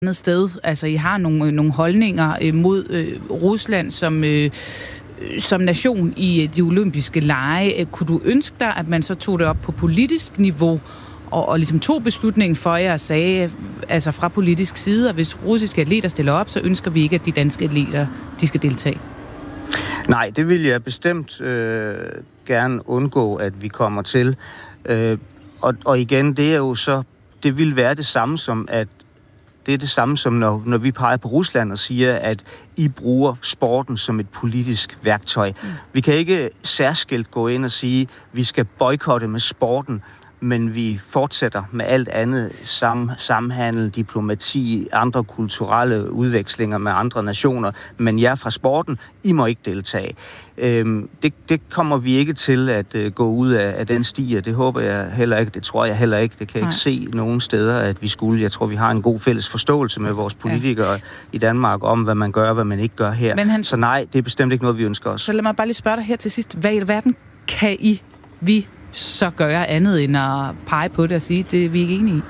andet sted. Altså, I har nogle holdninger mod Rusland som nation i de olympiske lege. Kunne du ønske dig, at man så tog det op på politisk niveau og ligesom tog beslutningen for jer og sagde, altså fra politisk side, at hvis russiske atleter stiller op, så ønsker vi ikke, at de danske atleter, de skal deltage? Nej, det vil jeg bestemt gerne undgå, at vi kommer til. Og igen, det er jo så, det vil være det samme som, at det er det samme som, når vi peger på Rusland og siger, at I bruger sporten som et politisk værktøj. Vi kan ikke særskilt gå ind og sige, at vi skal boykotte med sporten, men vi fortsætter med alt andet samhandel, diplomati, andre kulturelle udvekslinger med andre nationer. Men jer fra sporten, I må ikke deltage. Det kommer vi ikke til at gå ud af den sti, og det håber jeg heller ikke, det tror jeg heller ikke. Det kan jeg ikke se nogen steder, at vi skulle. Jeg tror, vi har en god fælles forståelse med vores politikere i Danmark om, hvad man gør og hvad man ikke gør her. Så nej, det er bestemt ikke noget, vi ønsker os. Så lad mig bare lige spørge dig her til sidst. Hvad i alverden kan vi så gøre andet end at pege på det og sige, det er vi ikke enige i?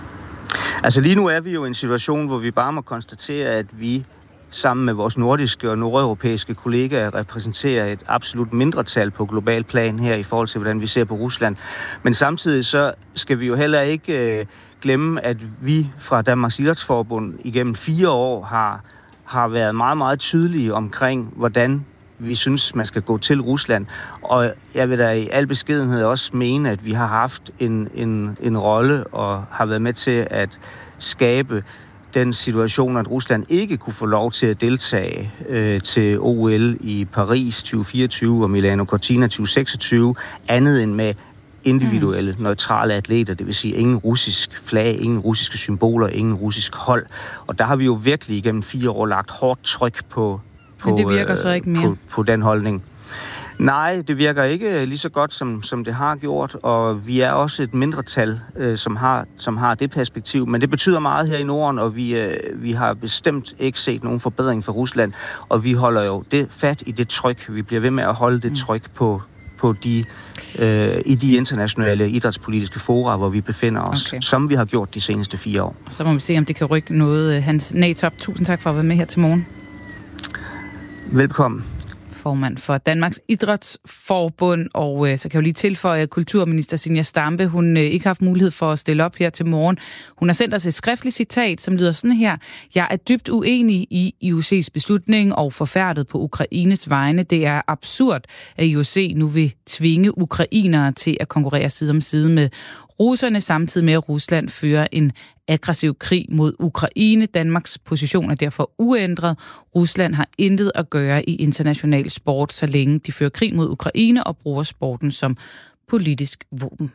Altså lige nu er vi jo i en situation, hvor vi bare må konstatere, at vi sammen med vores nordiske og nordeuropæiske kollegaer repræsenterer et absolut mindretal på global plan her i forhold til, hvordan vi ser på Rusland. Men samtidig så skal vi jo heller ikke glemme, at vi fra Danmarks Idrætsforbund igennem 4 år har været meget, meget tydelige omkring, hvordan vi synes, man skal gå til Rusland. Og jeg vil da i al beskedenhed også mene, at vi har haft en rolle og har været med til at skabe den situation, at Rusland ikke kunne få lov til at deltage til OL i Paris 2024 og Milano Cortina 2026, andet end med individuelle, neutrale atleter, det vil sige ingen russisk flag, ingen russiske symboler, ingen russisk hold. Og der har vi jo virkelig igennem 4 år lagt hårdt tryk på men det virker så ikke mere. På den holdning. Nej, det virker ikke lige så godt, som det har gjort, og vi er også et mindretal, som har det perspektiv, men det betyder meget her i Norden, og vi har bestemt ikke set nogen forbedring for Rusland, og vi holder jo det fat i det tryk. Vi bliver ved med at holde det tryk på i de internationale idrætspolitiske fora, hvor vi befinder os, som vi har gjort de seneste 4 år. Så må vi se, om det kan rykke noget. Hans Natop, tusind tak for at være med her til morgen. Velkommen. Formand for Danmarks Idrætsforbund, og så kan jeg jo lige tilføje, at kulturminister Zenia Stampe, hun ikke har haft mulighed for at stille op her til morgen. Hun har sendt os et skriftligt citat, som lyder sådan her: Jeg er dybt uenig i IOC's beslutning og forfærdet på Ukraines vegne. Det er absurd, at IOC nu vil tvinge ukrainere til at konkurrere side om side med russerne, samtidig med at Rusland fører en aggressiv krig mod Ukraine. Danmarks position er derfor uændret. Rusland har intet at gøre i international sport, så længe de fører krig mod Ukraine og bruger sporten som politisk våben.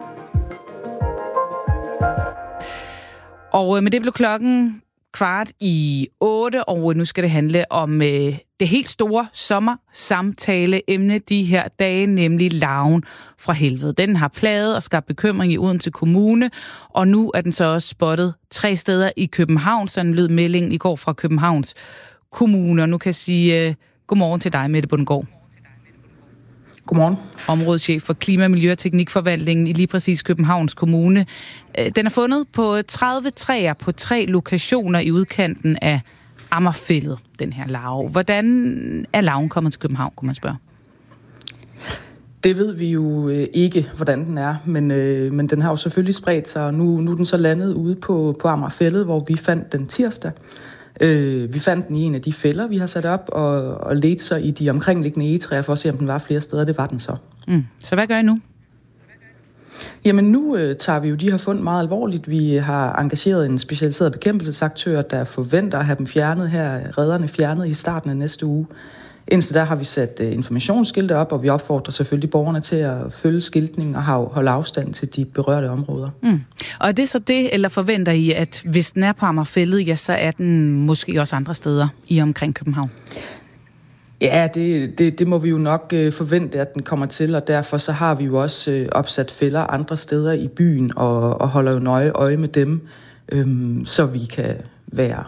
Og med det blev klokken 7:15, og nu skal det handle om det helt store sommersamtaleemne de her dage, nemlig larven fra helvede. Den har plaget og skabt bekymring i Odense Kommune, og nu er den så også spottet 3 steder i København. Sådan lød meldingen i går fra Københavns Kommune, og nu kan jeg sige godmorgen til dig, Mette Bundgaard. Godmorgen. Områdeschef for Klima, Miljø og Teknikforvaltningen i lige præcis Københavns Kommune. Den er fundet på 30 træer på 3 lokationer i udkanten af Amagerfælled, den her larve. Hvordan er larven kommet til København, kunne man spørge? Det ved vi jo ikke, hvordan den er, men den har jo selvfølgelig spredt sig, og nu er den så landet ude på Amagerfælled, hvor vi fandt den tirsdag. Vi fandt den i en af de fælder, vi har sat op, og ledte så i de omkringliggende egetræer for at se, om den var flere steder. Det var den så. Så hvad gør I nu? Jamen nu tager vi jo de her fund meget alvorligt. Vi har engageret en specialiseret bekæmpelsesaktør, der forventer at have dem fjernet her, redderne fjernet i starten af næste uge. Indtil der har vi sat informationsskilte op, og vi opfordrer selvfølgelig borgerne til at følge skiltningen og holde afstand til de berørte områder. Og er det så det, eller forventer I, at hvis den er på Amagerfælled, ja, så er den måske også andre steder i omkring København? Ja, det må vi jo nok forvente, at den kommer til, og derfor så har vi jo også opsat fælder andre steder i byen og holder jo nøje øje med dem, så vi kan være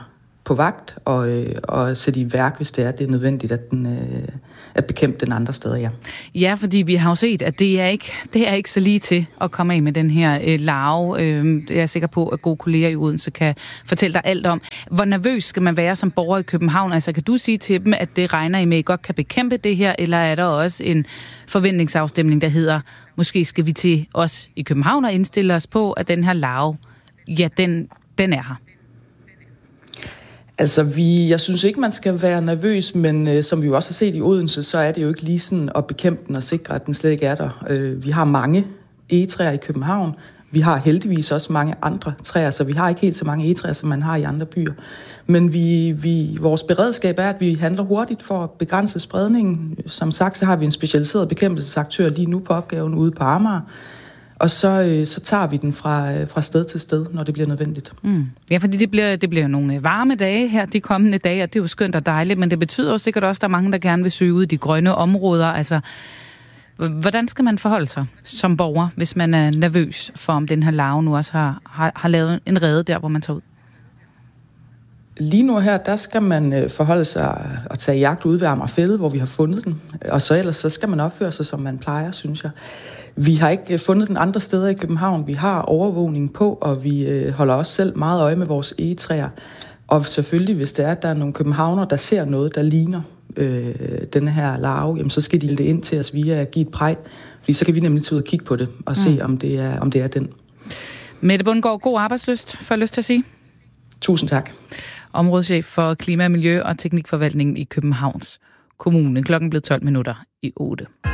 på vagt og sætte i værk, hvis det er nødvendigt, at bekæmpe den andre steder, ja. Ja, fordi vi har jo set, at det er ikke så lige til at komme af med den her larve. Det er jeg sikker på, at gode kolleger i Odense kan fortælle dig alt om. Hvor nervøs skal man være som borger i København? Altså, kan du sige til dem, at det regner I med, at I godt kan bekæmpe det her, eller er der også en forventningsafstemning, der hedder, måske skal vi til os i København og indstille os på, at den her larve, ja, den er her? Altså, jeg synes ikke, man skal være nervøs, men som vi jo også har set i Odense, så er det jo ikke lige sådan at bekæmpe den og sikre, at den slet ikke er der. Vi har mange egetræer i København. Vi har heldigvis også mange andre træer, så vi har ikke helt så mange egetræer, som man har i andre byer. Men vores beredskab er, at vi handler hurtigt for at begrænse spredningen. Som sagt, så har vi en specialiseret bekæmpelsesaktør lige nu på opgaven ude på Amager. Og så tager vi den fra sted til sted, når det bliver nødvendigt. Ja, fordi det bliver nogle varme dage her, de kommende dage, og det er jo skønt og dejligt, men det betyder jo sikkert også, at der er mange, der gerne vil søge ud i de grønne områder. Altså, hvordan skal man forholde sig som borger, hvis man er nervøs for, om den her larve nu også har lavet en rede der, hvor man tager ud? Lige nu her, der skal man forholde sig og tage jagt ud ved Amagerfælled, hvor vi har fundet den. Og så ellers så skal man opføre sig, som man plejer, synes jeg. Vi har ikke fundet den andre steder i København. Vi har overvågning på, og vi holder også selv meget øje med vores egetræer. Og selvfølgelig, hvis det er, at der er nogle københavnere, der ser noget, der ligner denne her larve, jamen, så skal de det ind til os via at give et præg. Fordi så kan vi nemlig tage ud og kigge på det og se, om det er den. Mette Bundgaard, god arbejdslyst, får jeg lyst til at sige. Tusind tak. Områdeschef for Klima, Miljø og Teknikforvaltningen i Københavns Kommune. Klokken blev 7:12 i 8.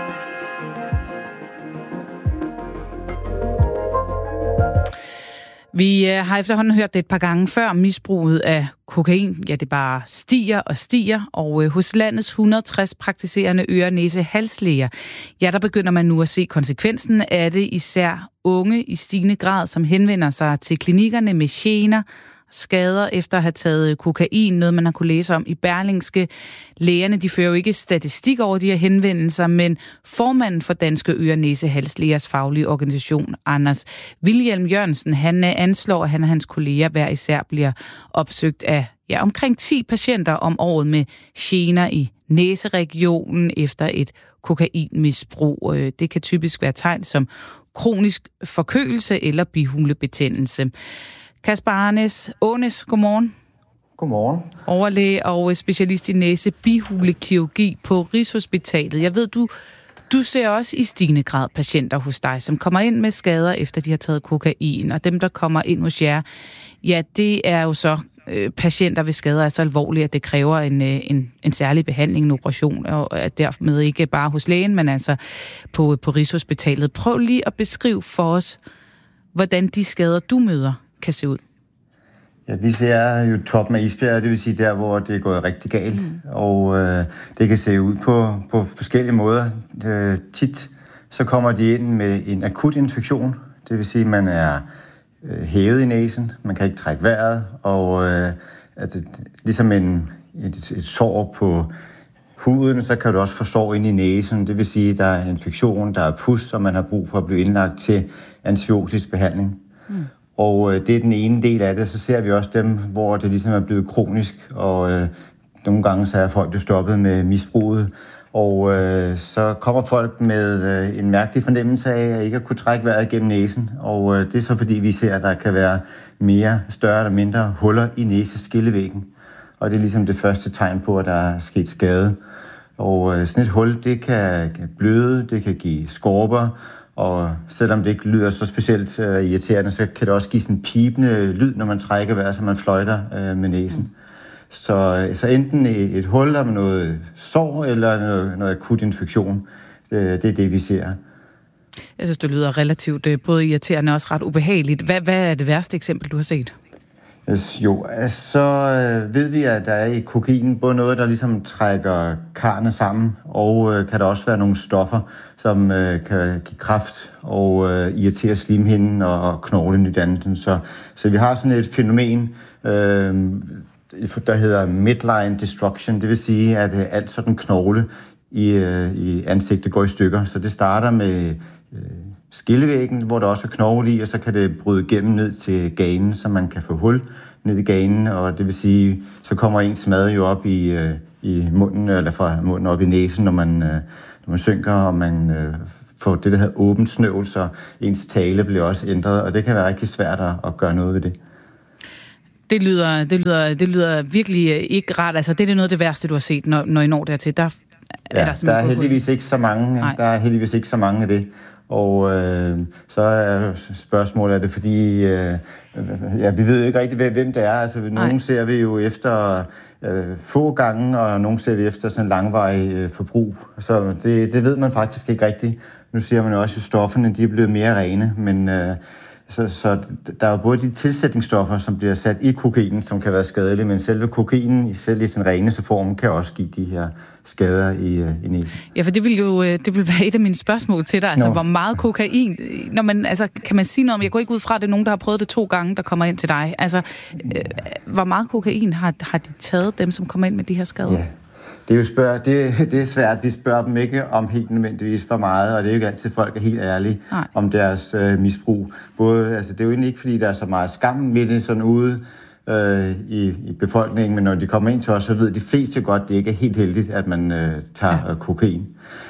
Vi har efterhånden hørt det et par gange før. Misbruget af kokain, ja, det bare stiger og stiger. Og hos landets 160 praktiserende øre-næse-halslæger, ja, der begynder man nu at se konsekvensen af det. Især unge i stigende grad, som henvender sig til klinikkerne med gener, skader efter at have taget kokain, noget man har kunne læse om i Berlingske. Lægerne, de fører jo ikke statistik over de her henvendelser, men formanden for Danske Øre-Næse-Halslægers faglige organisation, Anders Wilhelm Jørgensen, han anslår, at han og hans kolleger hver især bliver opsøgt af omkring 10 patienter om året med gener i næseregionen efter et kokainmisbrug. Det kan typisk være tegn som kronisk forkølelse eller bihulebetændelse. Kasper Ånes, godmorgen. Godmorgen. Overlæge og specialist i næse-bihulekirurgi på Rigshospitalet. Jeg ved, du ser også i stigende grad patienter hos dig, som kommer ind med skader, efter de har taget kokain. Og dem, der kommer ind hos jer, ja, det er jo så patienter, hvis skader er så alvorlige, at det kræver en særlig behandling, en operation, og at dermed ikke bare hos lægen, men altså på Rigshospitalet. Prøv lige at beskrive for os, hvordan de skader, du møder, kan se ud. Ja, vi ser jo toppen af isbjerget, det vil sige der, hvor det er gået rigtig galt. Og det kan se ud på forskellige måder. Tit så kommer de ind med en akut infektion. Det vil sige, at man er hævet i næsen, man kan ikke trække vejret, og ligesom et sår på huden, så kan du også få sår ind i næsen. Det vil sige, at der er infektion, der er pus, og man har brug for at blive indlagt til antibiotisk behandling. Og det er den ene del af det. Så ser vi også dem, hvor det ligesom er blevet kronisk, og nogle gange så er folk jo stoppet med misbruget. Og så kommer folk med en mærkelig fornemmelse af at ikke at kunne trække vejret gennem næsen. Og det er så fordi, vi ser, at der kan være mere, større eller mindre huller i næseskillevæggen. Og det er ligesom det første tegn på, at der er sket skade. Og sådan et hul, det kan bløde, det kan give skorper. Og selvom det ikke lyder så specielt irriterende, så kan det også give sådan en pibende lyd, når man trækker vejret, så man fløjter med næsen. Så enten et hul med noget sår eller noget akut infektion, det er det, vi ser. Jeg synes, det lyder relativt både irriterende og også ret ubehageligt. Hvad er det værste eksempel, du har set? Jo, så ved vi, at der er i kokain både noget, der ligesom trækker karrene sammen, og kan der også være nogle stoffer, som kan give kræft og irritere slimhinden og knoglenydannelsen. Så vi har sådan et fænomen, der hedder midline destruction. Det vil sige, at alt sådan knogle i ansigtet går i stykker. Så det starter med skillevæggen, hvor der også er knogle i, og så kan det bryde igennem ned til ganen, så man kan få hul ned i ganen, og det vil sige, så kommer ens mad jo op i munden, eller fra munden op i næsen, når man synker, og man får det, der hedder åbent snøvl, så ens tale bliver også ændret, og det kan være rigtig svært at gøre noget ved det. Det lyder virkelig ikke rart. Altså, det er noget af det værste, du har set, når I når dertil. Der er heldigvis ikke så mange. Der er heldigvis ikke så mange af det. Og så er spørgsmålet, er det fordi, vi ved jo ikke rigtig, hvem det er. Altså, nogen ser vi jo efter få gange, og nogen ser vi efter sådan langvarig forbrug. Så det ved man faktisk ikke rigtigt. Nu siger man jo også, at stofferne de er blevet mere rene, men så der er jo både de tilsætningsstoffer, som bliver sat i kokainen, som kan være skadelige, men selve kokainen, selv i sin reneste form, kan også give de her skader i næsen. Ja, for det vil være et af mine spørgsmål til dig. Altså, hvor meget kokain, kan man sige noget om, jeg går ikke ud fra, at det er nogen, der har prøvet det 2 gange, der kommer ind til dig. Altså, hvor meget kokain har de taget, dem som kommer ind med de her skader? Ja. Det er svært. Vi spørger dem ikke om helt nødvendigvis for meget, og det er jo ikke altid, folk er helt ærlige om deres misbrug. Det er jo egentlig ikke, fordi der er så meget skam med det sådan ude i befolkningen, men når de kommer ind til os, så ved de fleste godt, at det ikke er helt heldigt, at man tager kokain.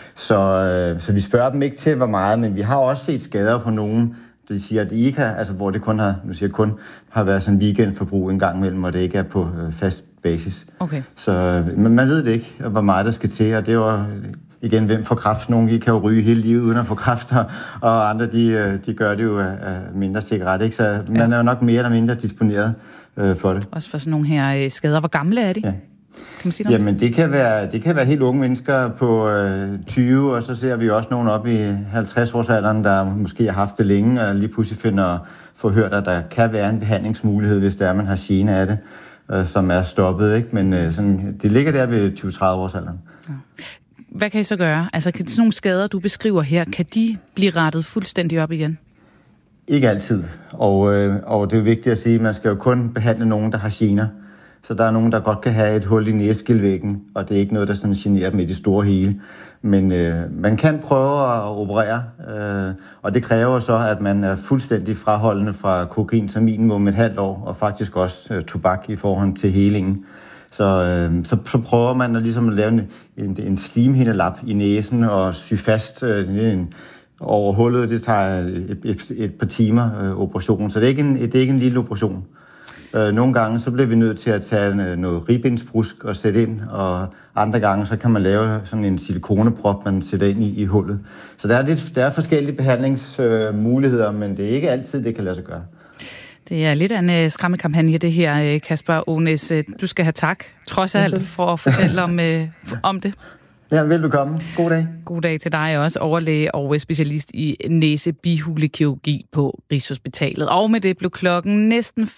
Så vi spørger dem ikke til, hvor meget, men vi har også set skader på nogen, de siger, at de ikke har, altså hvor det kun har været sådan weekendforbrug en gang imellem, og det ikke er på fast basis. Okay. Så man ved det ikke, hvor meget der skal til, og det er jo igen, hvem får kræft. Nogle kan jo ryge hele livet uden at få kræft, og andre de gør det jo af mindre cigaret, ikke? Så man er jo nok mere eller mindre disponeret for det. Også for sådan nogle her skader. Hvor gamle er de? Ja. Kan man sige Jamen, det kan være helt unge mennesker på 20, og så ser vi også nogen op i 50-årsalderen, der måske har haft det længe, og lige pludselig får hørt, at der kan være en behandlingsmulighed, hvis det er, man har gene af det, som er stoppet, ikke? Men det ligger der ved 20-30-årsalderen. Ja. Hvad kan I så gøre? Altså, kan sådan nogle skader, du beskriver her, kan de blive rettet fuldstændig op igen? Ikke altid. Og det er vigtigt at sige, at man skal jo kun behandle nogen, der har gener. Så der er nogen, der godt kan have et hul i næseskilvæggen, og det er ikke noget, der sådan generer dem i det store hele. Men man kan prøve at operere, og det kræver så, at man er fuldstændig fraholdende fra kokain som minimum et halvt år, og faktisk også tobak i forhold til helingen. Så prøver man at lave en slimhindelap i næsen og sy fast over hullet. Det tager et par timer operation, så det er ikke en lille operation. Nogle gange så bliver vi nødt til at tage noget ribbensbrusk og sætte ind, og andre gange så kan man lave sådan en silikoneprop, man sætter ind i hullet. Så der er forskellige behandlingsmuligheder, men det er ikke altid, det kan lade sig gøre. Det er lidt af en skræmmekampagne, det her, Kasper Ånæs. Du skal have tak, trods alt, for at fortælle om det. Ja, velbekomme. God dag. God dag til dig også, overlæge og specialist i næse-bihulekirurgi på Rigshospitalet. Og med det blev klokken næsten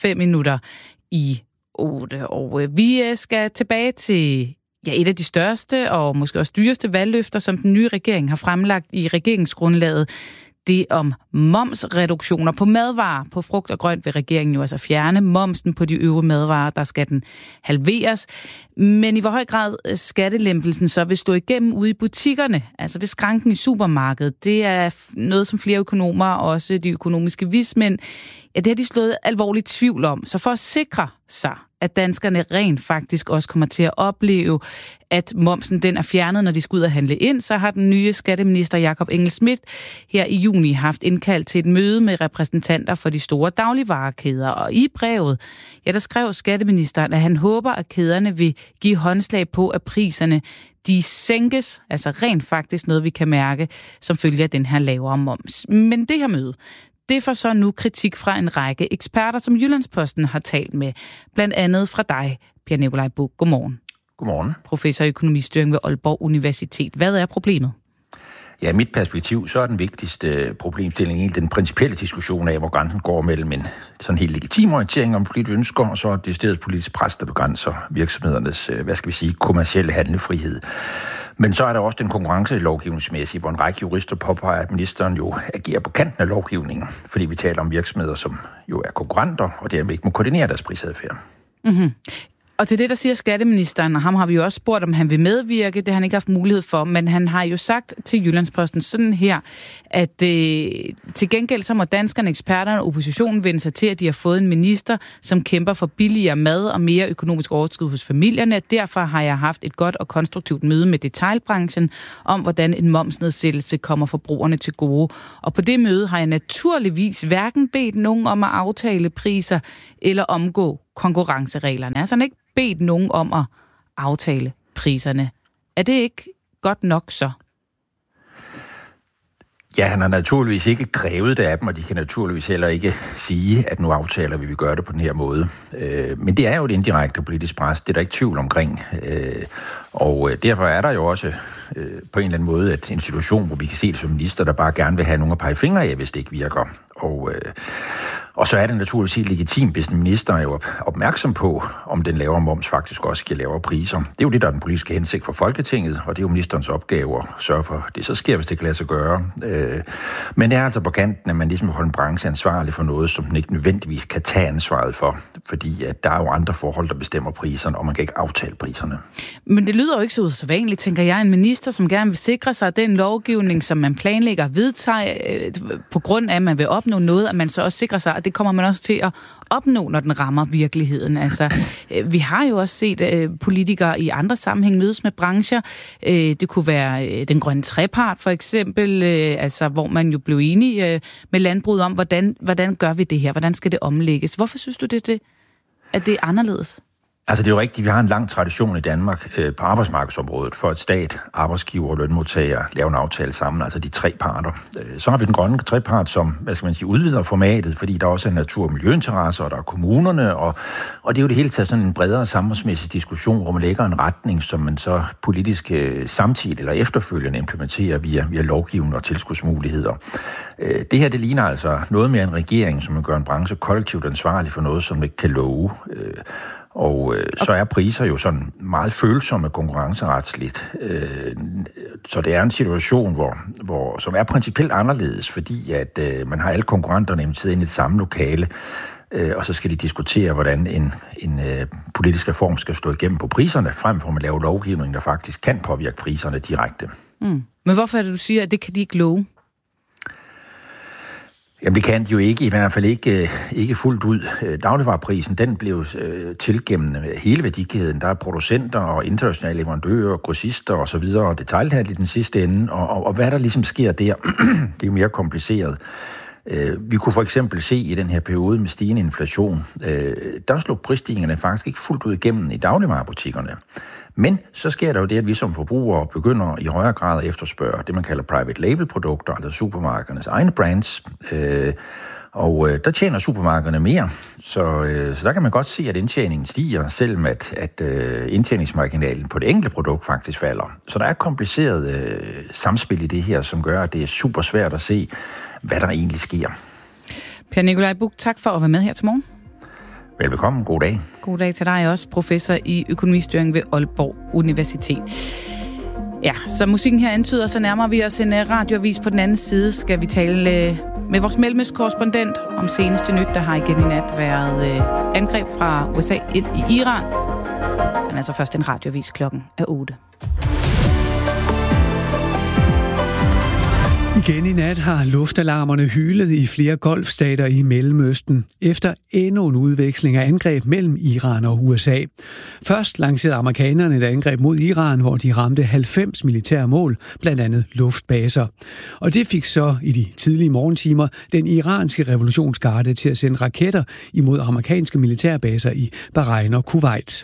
7:05. Og vi skal tilbage til et af de største og måske også dyreste valgløfter, som den nye regering har fremlagt i regeringsgrundlaget. Det om momsreduktioner på madvarer. På frugt og grønt vil regeringen jo altså fjerne momsen på de øvrige madvarer. Der skal den halveres. Men i hvor høj grad skattelempelsen så vil stå igennem ude i butikkerne, altså ved skranken i supermarkedet, det er noget, som flere økonomer, også de økonomiske vismænd, det har de slået alvorligt tvivl om. Så for at sikre sig, at danskerne rent faktisk også kommer til at opleve, at momsen den er fjernet, når de skal ud og handle ind, så har den nye skatteminister Jakob Engel-Schmidt her i juni haft indkaldt til et møde med repræsentanter for de store dagligvarekæder. Og i brevet, der skrev skatteministeren, at han håber, at kæderne vil give håndslag på, at priserne de sænkes, altså rent faktisk noget, vi kan mærke, som følge af den her lavere moms. Men det her møde, det får så nu kritik fra en række eksperter, som Jyllandsposten har talt med. Blandt andet fra dig, Per Nikolaj Buch. Godmorgen. Godmorgen. Professor i økonomistyring ved Aalborg Universitet. Hvad er problemet? Ja, i mit perspektiv, så er den vigtigste problemstilling egentlig den principielle diskussion af, hvor grænsen går mellem en sådan helt legitim orientering om politiske ønsker, og så det stedet politisk pres, der begrænser virksomhedernes, kommercielle handlefrihed. Men så er der også den konkurrencelovgivningsmæssige, hvor en række jurister påpeger, at ministeren jo agerer på kanten af lovgivningen, fordi vi taler om virksomheder, som jo er konkurrenter, og dermed ikke må koordinere deres prisadfærd. Mm-hmm. Og til det, der siger skatteministeren, og ham har vi jo også spurgt, om han vil medvirke, det har han ikke haft mulighed for, men han har jo sagt til Jyllandsposten sådan her, at til gengæld så må danskerne, eksperterne og oppositionen vende sig til, at de har fået en minister, som kæmper for billigere mad og mere økonomisk overskud hos familierne. Derfor har jeg haft et godt og konstruktivt møde med detailbranchen om, hvordan en momsnedsættelse kommer forbrugerne til gode. Og på det møde har jeg naturligvis hverken bedt nogen om at aftale priser eller omgå konkurrencereglerne. Altså han har ikke bedt nogen om at aftale priserne. Er det ikke godt nok så? Ja, han har naturligvis ikke krævet det af dem, og de kan naturligvis heller ikke sige, at nu aftaler vi gøre det på den her måde. Men det er jo et indirekte politisk pres, det er der ikke tvivl omkring. Og derfor er der jo også på en eller anden måde en situation, hvor vi kan se det som minister, der bare gerne vil have nogen at pege fingre af, hvis det ikke virker. Og så er det naturligvis helt legitimt, hvis en minister er jo opmærksom på, om den lavere moms faktisk også giver lavere priser. Det er jo det, der er den politiske hensigt for Folketinget, og det er jo ministerens opgave at sørge for, at det så sker, hvis det kan lade sig gøre. Men det er altså på kanten, at man ligesom holder en branche ansvarlig for noget, som den ikke nødvendigvis kan tage ansvaret for, fordi at der er jo andre forhold, der bestemmer priserne, og man kan ikke aftale priserne. Men det lyder jo ikke så usædvanligt, tænker jeg. En minister, som gerne vil sikre sig, at den lovgivning, som man planlægger at vedtage, på grund af, at man vil opnå noget, at man så også sikrer sig, at det kommer man også til at opnå, når den rammer virkeligheden. Altså, vi har jo også set politikere i andre sammenhæng mødes med brancher. Det kunne være den grønne trepart, for eksempel, altså, hvor man jo blev enige med landbruget om, hvordan gør vi det her? Hvordan skal det omlægges? Hvorfor synes du, at det er anderledes? Altså det er jo rigtigt, vi har en lang tradition i Danmark på arbejdsmarkedsområdet for at stat, arbejdsgiver og lønmodtagere laver en aftale sammen, altså de tre parter. Så har vi den grønne trepart, som udvider formatet, fordi der også er natur- og miljøinteresser, og der er kommunerne, og det er jo det hele taget sådan en bredere samfundsmæssig diskussion, hvor man lægger en retning, som man så politisk samtidig eller efterfølgende implementerer via lovgivning og tilskudsmuligheder. Det her, det ligner altså noget mere en regering, som man gør en branche kollektivt ansvarlig for noget, som man ikke kan love. Og så er priser jo sådan meget følsomme konkurrenceretsligt. Så det er en situation, som er principielt anderledes, fordi at man har alle konkurrenterne inviteret ind i et samme lokale, og så skal de diskutere, hvordan en politisk reform skal stå igennem på priserne, frem for at man laver lovgivning, der faktisk kan påvirke priserne direkte. Mm. Men hvorfor er det, du siger, at det kan de ikke love? Jamen det kan de jo ikke, i hvert fald ikke fuldt ud. Dagligvareprisen, den blev til gennem hele værdikæden. Der er producenter og internationale leverandører, grossister og så videre, og detailhandel i den sidste ende. Og hvad der ligesom sker der, det er jo mere kompliceret. Vi kunne for eksempel se i den her periode med stigende inflation, der slog prisstigningerne faktisk ikke fuldt ud igennem i dagligvarebutikkerne. Men så sker der jo det, at vi som forbrugere begynder i højere grad at efterspørge det, man kalder private label-produkter, altså supermarkedernes egne brands. Og der tjener supermarkederne mere, så der kan man godt se, at indtjeningen stiger, selvom at indtjeningsmarginalen på det enkelte produkt faktisk falder. Så der er kompliceret samspil i det her, som gør, at det er super svært at se, hvad der egentlig sker. Per Nikolaj Buch, tak for at være med her til morgen. Velbekomme. God dag. God dag til dig også, professor i økonomistyring ved Aalborg Universitet. Ja, som musikken her antyder, så nærmer vi os en radioavis. På den anden side skal vi tale med vores mellemøstkorrespondent om seneste nyt. Der har igen i nat været angreb fra USA ind i Iran. Men altså først en radioavis klokken er 8. Igen i nat har luftalarmerne hylet i flere golfstater i Mellemøsten, efter endnu en udveksling af angreb mellem Iran og USA. Først lancerede amerikanerne et angreb mod Iran, hvor de ramte 90 militære mål, blandt andet luftbaser. Og det fik så i de tidlige morgentimer den iranske revolutionsgarde til at sende raketter imod amerikanske militærbaser i Bahrain og Kuwait.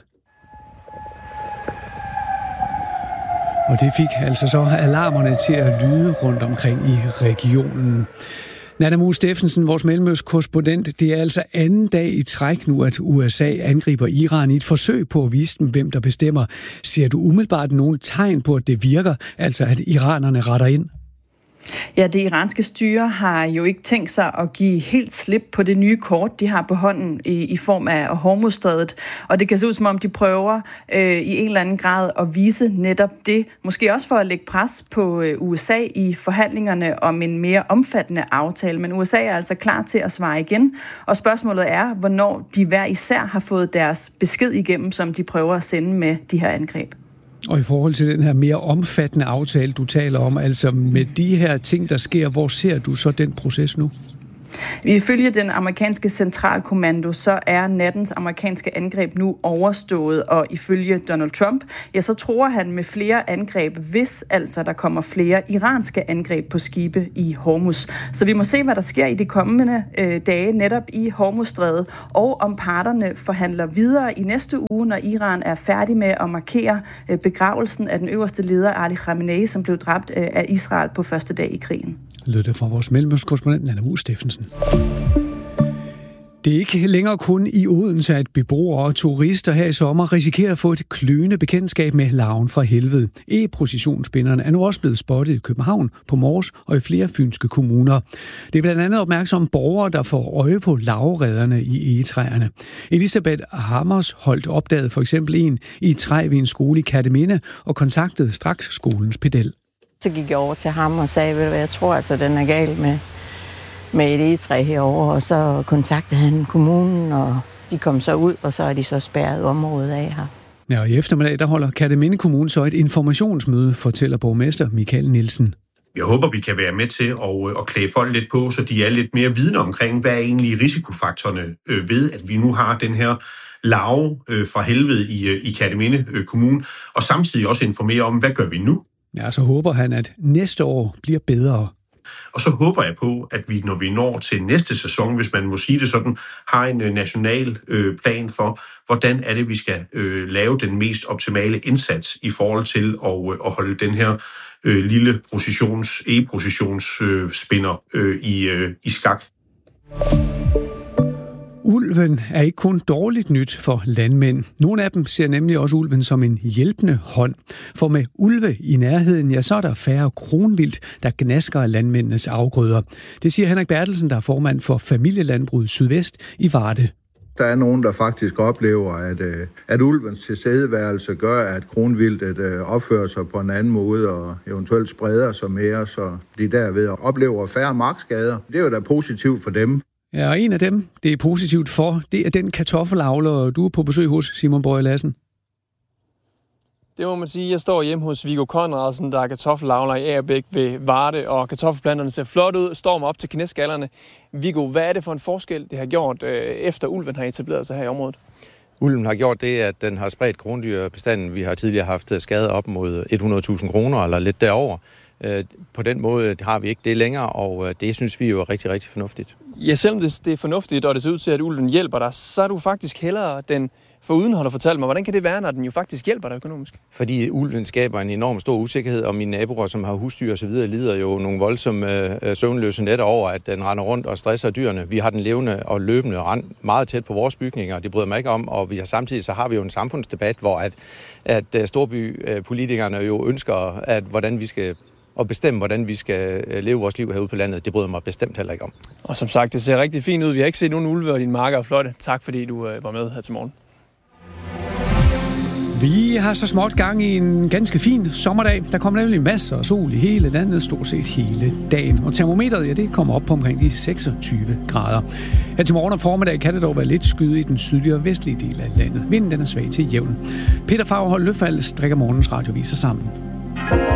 Og det fik altså så alarmerne til at lyde rundt omkring i regionen. Nana Muhl Steffensen, vores mellemøstkorrespondent, det er altså anden dag i træk nu, at USA angriber Iran i et forsøg på at vise dem, hvem der bestemmer. Ser du umiddelbart nogle tegn på, at det virker, altså at iranerne retter ind? Ja, det iranske styre har jo ikke tænkt sig at give helt slip på det nye kort, de har på hånden i form af Hormuzstrædet. Og det kan se ud som om, de prøver i en eller anden grad at vise netop det. Måske også for at lægge pres på USA i forhandlingerne om en mere omfattende aftale. Men USA er altså klar til at svare igen. Og spørgsmålet er, hvornår de hver især har fået deres besked igennem, som de prøver at sende med de her angreb. Og i forhold til den her mere omfattende aftale, du taler om, altså med de her ting, der sker, hvor ser du så den proces nu? Ifølge den amerikanske centralkommando, så er nattens amerikanske angreb nu overstået, og ifølge Donald Trump, ja, så tror han med flere angreb, hvis altså der kommer flere iranske angreb på skibe i Hormuz. Så vi må se, hvad der sker i de kommende dage netop i Hormuzstrædet, og om parterne forhandler videre i næste uge, når Iran er færdig med at markere begravelsen af den øverste leder, Ali Khamenei, som blev dræbt af Israel på første dag i krigen. Lød det fra vores mellemøstkorrespondent Anna Muus Steffensen. Det er ikke længere kun i Odense, at beboere og turister her i sommer risikerer at få et kløende bekendtskab med larven fra helvede. E-processionsspinderne er nu også blevet spottet i København, på Mors og i flere fynske kommuner. Det er blandt andet opmærksomme borgere, der får øje på larveredderne i egetræerne. Elisabeth Hammersholt opdagede for eksempel en i et træ ved en skole i Kerteminde og kontaktede straks skolens pedel. Så gik jeg over til ham og sagde, at jeg tror altså, den er gal med et egetræ herovre, og så kontaktede han kommunen, og de kom så ud, og så er de så spærret området af her. Ja, og i eftermiddag, der holder Kerteminde Kommune så et informationsmøde, fortæller borgmester Michael Nielsen. Jeg håber, vi kan være med til at klæde folk lidt på, så de er lidt mere vidne omkring, hvad er egentlig risikofaktorerne ved, at vi nu har den her larve fra helvede i Kerteminde Kommune, og samtidig også informere om, hvad gør vi nu? Ja, så håber han, at næste år bliver bedre. Og så håber jeg på, at vi, når vi når til næste sæson, hvis man må sige det sådan, har en national plan for, hvordan er det, vi skal lave den mest optimale indsats i forhold til at holde den her lille e-processionsspinner i skak. Ulven er ikke kun dårligt nyt for landmænd. Nogle af dem ser nemlig også ulven som en hjælpende hånd. For med ulve i nærheden, ja, så er der færre kronvildt, der gnasker af landmændenes afgrøder. Det siger Henrik Bertelsen, der er formand for Familielandbruget Sydvest i Varde. Der er nogen, der faktisk oplever, at ulvens tilstedeværelse gør, at kronvildtet opfører sig på en anden måde og eventuelt spreder sig mere, så de derved oplever færre markskader. Det er jo da positivt for dem. Ja, og en af dem, det er positivt for, det er den kartoffelavler, du er på besøg hos, Simon Bøje Lassen. Det må man sige. Jeg står hjemme hos Viggo Conradsen, der er kartoffelavler i Agerbæk ved Varde, og kartoffelplanterne ser flot ud, står op til knæskallerne. Viggo, hvad er det for en forskel, det har gjort, efter ulven har etableret sig her i området? Ulven har gjort det, at den har spredt krondyrbestanden. Vi har tidligere haft skader op mod 100.000 kroner eller lidt derover. På den måde har vi ikke det længere, og det synes vi jo er rigtig, rigtig fornuftigt. Ja, selvom det er fornuftigt, og det ser ud til, at ulven hjælper dig, så er du faktisk hellere den foruden, har du fortalt mig. Hvordan kan det være, når den jo faktisk hjælper dig økonomisk? Fordi ulven skaber en enorm stor usikkerhed, og mine naboer, som har husdyr og så videre, lider jo nogle voldsomme søvnløse nætter over, at den render rundt og stresser dyrene. Vi har den levende og løbende rand meget tæt på vores bygninger, og det bryder mig ikke om, og samtidig så har vi jo en samfundsdebat, hvor at storbypolitikerne jo ønsker, hvordan vi skal og bestemme, hvordan vi skal leve vores liv herude på landet. Det bryder mig bestemt heller ikke om. Og som sagt, det ser rigtig fint ud. Vi har ikke set nogen ulve, og dine marker er flotte. Tak fordi du var med her til morgen. Vi har så småt gang i en ganske fin sommerdag. Der kommer nemlig masser af sol i hele landet, stort set hele dagen. Og termometeret, ja, det kommer op på omkring de 26 grader. Her til morgen og formiddag kan det dog være lidt skyde i den sydlige og vestlige del af landet. Vinden den er svag til jævn. Peter Fagerholt Løfald strikker morgens radioviser sammen.